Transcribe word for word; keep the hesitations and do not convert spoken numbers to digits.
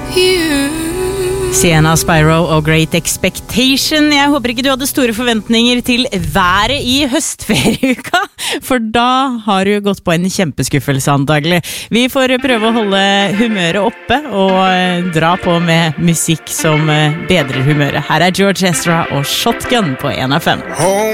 Sienna Spyro og Great Expectation. Jeg håper ikke du hadde store forventninger til været i høstferieuka, for da har du gått på en kjempeskuffelse antagelig. Vi får prøve å holde humøret oppe og dra på med musikk som bedrer humøret. Her er George Ezra og Shotgun på en av fem.